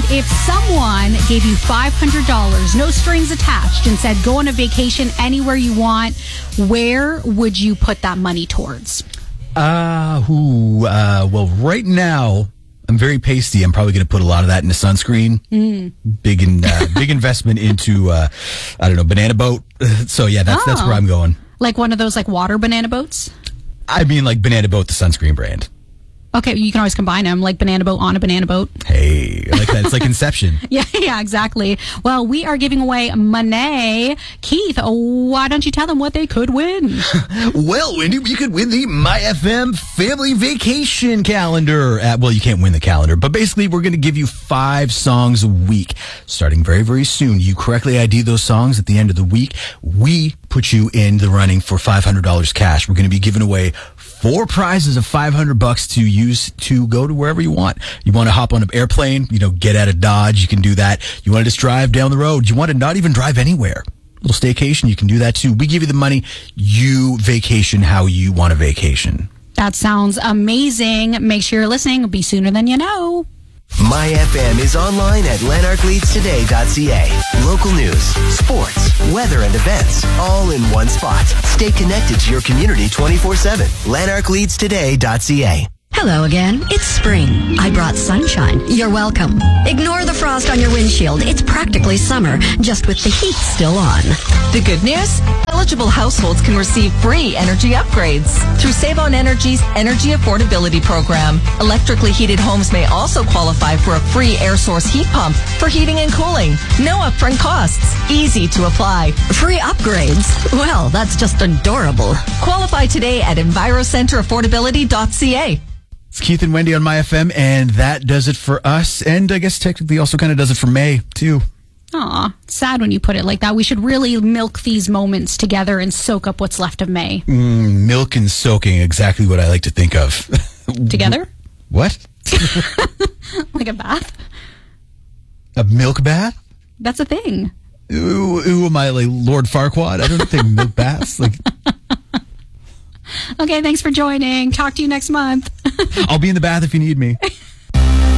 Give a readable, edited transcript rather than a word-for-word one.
if someone gave you $500, no strings attached, and said go on a vacation anywhere you want, where would you put that money towards? Well, right now, I'm very pasty. I'm probably going to put a lot of that into sunscreen. Big investment into, banana boat. So, yeah, that's where I'm going. Like one of those water banana boats? I mean, like Banana Boat, the sunscreen brand. Okay, you can always combine them, like banana boat on a banana boat. Hey, I like that. It's like Inception. Yeah, exactly. Well, we are giving away money. Keith, why don't you tell them what they could win? Well, Wendy, you could win the MyFM Family Vacation Calendar. You can't win the calendar, but basically we're going to give you 5 songs a week, starting very, very soon. You correctly ID those songs at the end of the week. We put you in the running for $500 cash. We're going to be giving away 4 prizes of $500 to use to go to wherever you want. You want to hop on an airplane, get out of Dodge, you can do that. You want to just drive down the road. You want to not even drive anywhere. A little staycation, you can do that too. We give you the money. You vacation how you want to vacation. That sounds amazing. Make sure you're listening. It'll be sooner than you know. MyFM is online at lanarkleadstoday.ca. Local news, sports, weather, and events, all in one spot. Stay connected to your community 24/7. lanarkleadstoday.ca. Hello again. It's spring. I brought sunshine. You're welcome. Ignore the frost on your windshield. It's practically summer, just with the heat still on. The good news? Eligible households can receive free energy upgrades through Save On Energy's Energy Affordability Program. Electrically heated homes may also qualify for a free air source heat pump for heating and cooling. No upfront costs. Easy to apply. Free upgrades? Well, that's just adorable. Qualify today at EnviroCenterAffordability.ca. It's Keith and Wendy on MyFM, and that does it for us. And I guess technically also kind of does it for May, too. Aw, sad when you put it like that. We should really milk these moments together and soak up what's left of May. Milk and soaking, exactly what I like to think of. Together? What? Like a bath? A milk bath? That's a thing. Ooh, am I like Lord Farquaad? I don't think milk baths. Okay, thanks for joining. Talk to you next month. I'll be in the bath if you need me.